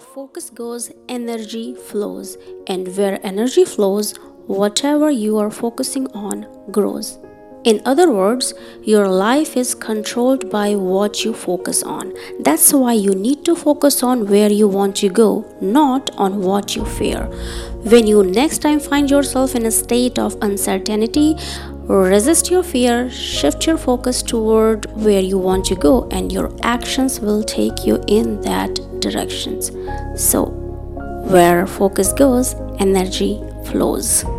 focus goes, energy flows. And where energy flows, whatever you are focusing on grows. In other words, your life is controlled by what you focus on. That's why you need to focus on where you want to go, not on what you fear. When you next time find yourself in a state of uncertainty, resist your fear, shift your focus toward where you want to go, and your actions will take you in that direction. So, where focus goes, energy flows.